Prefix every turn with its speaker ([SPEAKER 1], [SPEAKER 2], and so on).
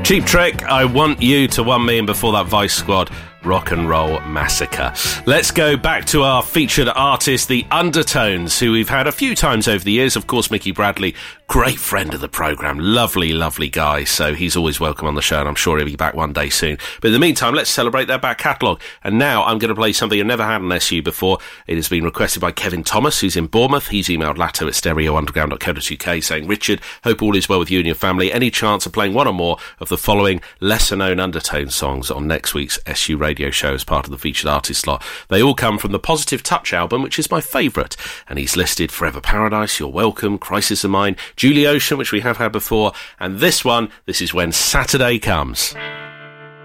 [SPEAKER 1] Cheap Trick, I Want You to Want Me, and before that, Vice Squad, Rock and Roll Massacre. Let's go back to our featured artist, the Undertones, who we've had a few times over the years. Of course, Mickey Bradley, great friend of the programme, lovely, lovely guy, so he's always welcome on the show, and I'm sure he'll be back one day soon. But in the meantime, let's celebrate their back catalogue. And now I'm going to play something I've never had on SU before. It has been requested by Kevin Thomas, who's in Bournemouth. He's emailed Latto at stereounderground.co.uk saying, Richard, hope all is well with you and your family. Any chance of playing one or more of the following lesser-known Undertones songs on next week's SU radio show as part of the featured artist slot? They all come from the Positive Touch album, which is my favourite, and he's listed Forever Paradise, You're Welcome, Crisis of Mine, Julie Ocean, which we have had before, and this one, this is When Saturday Comes.